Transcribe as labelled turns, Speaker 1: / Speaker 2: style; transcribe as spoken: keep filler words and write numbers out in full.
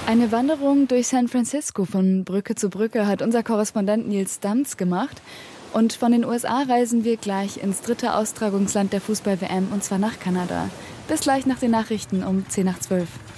Speaker 1: Eine Wanderung durch San Francisco von Brücke zu Brücke hat unser Korrespondent Nils Damz gemacht. Und von den U S A reisen wir gleich ins dritte Austragungsland der Fußball-W M, und zwar nach Kanada. Bis gleich nach den Nachrichten um zehn nach zwölf.